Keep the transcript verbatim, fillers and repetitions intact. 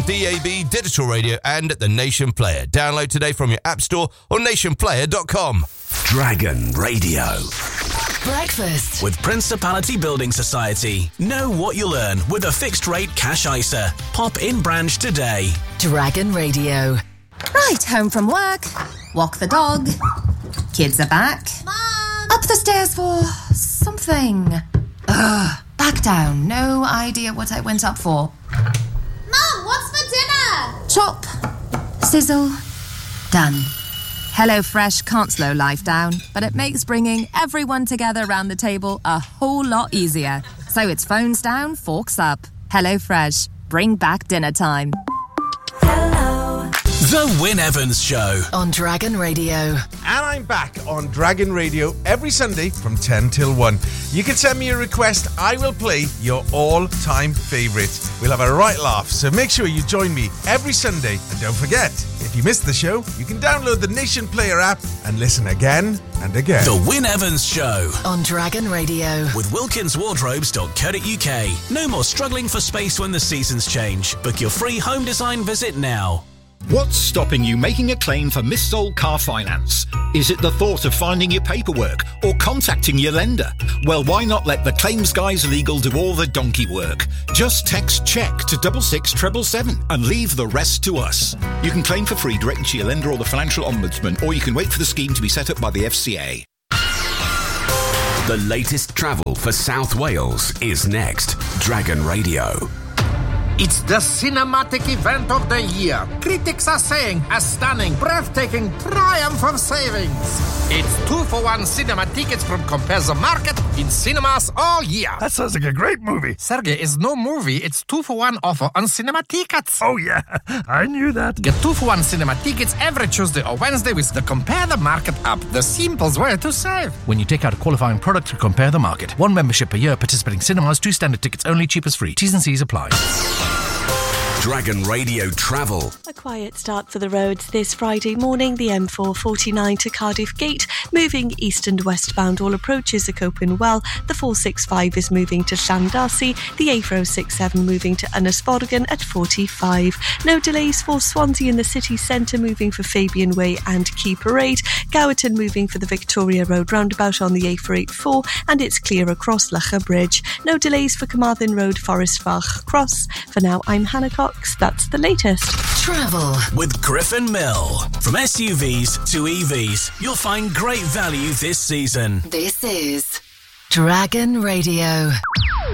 D A B Digital Radio and the Nation Player. Download today from your App Store or nation player dot com. Dragon Radio. Breakfast With Principality Building Society. Know what you'll earn with a fixed rate cash I S A. Pop in branch today. Dragon Radio. Right, home from work. Walk the dog. Kids are back. Mom! Up the stairs for something. Ugh, back down. No idea what I went up for. Mom, what's for dinner? Chop. Sizzle. Done. HelloFresh can't slow life down, but it makes bringing everyone together around the table a whole lot easier. So it's phones down, forks up. HelloFresh. Bring back dinner time. The Wyn Evans Show. on Dragon Radio. And I'm back on Dragon Radio every Sunday from ten till one. You can send me a request. I will play your all-time favourite. We'll have a right laugh, so make sure you join me every Sunday. And don't forget, if you missed the show, you can download the Nation Player app and listen again and again. The Wyn Evans Show. on Dragon Radio. With wilkins wardrobes dot co dot uk. No more struggling for space when the seasons change. Book your free home design visit now. What's stopping you making a claim for missold car finance? Is it the thought of finding your paperwork or contacting your lender? Well, why not let the Claims Guys Legal do all the donkey work? Just text check to double six seven seven and leave the rest to us. You can claim for free directly to your lender or the Financial Ombudsman, or you can wait for the scheme to be set up by the F C A. The latest travel for South Wales is next. Dragon Radio. It's the cinematic event of the year. Critics are saying a stunning, breathtaking triumph of savings. It's two for one cinema tickets from Compare the Market in cinemas all year. That sounds like a great movie. Sergey, it's no movie. It's two for one offer on cinema tickets. Oh, yeah. I knew that. Get two for one cinema tickets every Tuesday or Wednesday with the Compare the Market app. The simplest way to save. When you take out a qualifying product to Compare the Market. One membership per year, participating cinemas, two standard tickets only, cheapest free. T's and C's apply. Dragon Radio Travel. A quiet start for the roads this Friday morning. The M four forty-nine to Cardiff Gate, moving east and westbound. All approaches are coping well. The four sixty-five is moving to Llandarcy. The A four oh six-seven moving to Ynysforgan at forty-five. No delays for Swansea in the city centre, moving for Fabian Way and Key Parade. Gowerton moving for the Victoria Road roundabout on the A four eighty-four, and it's clear across Lacha Bridge. No delays for Carmarthen Road, Forest Fach Cross. For now, I'm Hannah Cox. That's the latest. Travel with Griffin Mill. From S U Vs to E Vs, you'll find great value this season. This is Dragon Radio.